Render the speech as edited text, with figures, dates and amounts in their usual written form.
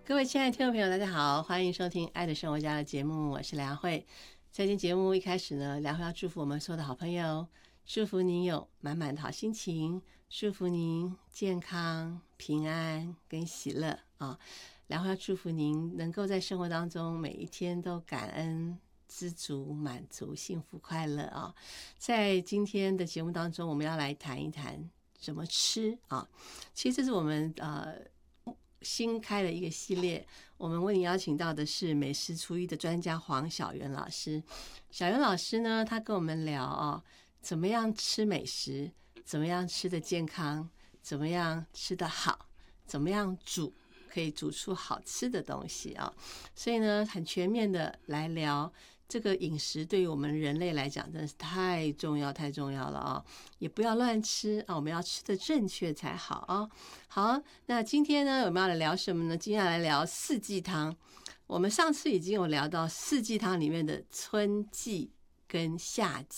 各位亲爱的听众朋友，大家好，欢迎收听《爱的生活家》的节目，我是梁慧。在今天节目一开始呢，梁慧要祝福我们所有的好朋友，祝福您有满满的好心情，祝福您健康、平安跟喜乐啊！梁慧要祝福您能够在生活当中每一天都感恩、知足、满足、幸福、快乐啊！在今天的节目当中，我们要来谈一谈怎么吃啊。其实这是我们新开的一个系列，我们为你邀请到的是美食厨艺的专家黄小媛老师。小媛老师呢，他跟我们聊怎么样吃美食，怎么样吃的健康，怎么样吃的好，怎么样煮可以煮出好吃的东西啊。所以呢，很全面的来聊这个饮食对于我们人类来讲真的是太重要太重要了啊！也不要乱吃啊，我们要吃的正确才好啊。好，那今天呢，我们要来聊什么呢？今天要来聊四季汤。我们上次已经有聊到四季汤里面的春季跟夏